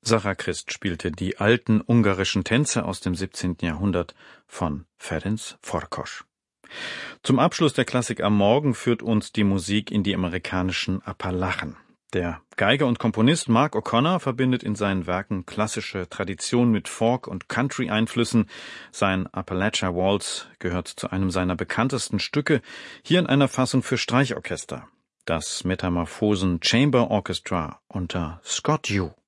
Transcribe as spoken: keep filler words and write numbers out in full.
Sara Christ spielte die alten ungarischen Tänze aus dem siebzehnten Jahrhundert von Ferenc Farkas. Zum Abschluss der Klassik am Morgen führt uns die Musik in die amerikanischen Appalachen. Der Geiger und Komponist Mark O'Connor verbindet in seinen Werken klassische Tradition mit Folk- und Country-Einflüssen. Sein Appalachia Waltz gehört zu einem seiner bekanntesten Stücke, hier in einer Fassung für Streichorchester. Das Metamorphosen Chamber Orchestra unter Scott Yoo.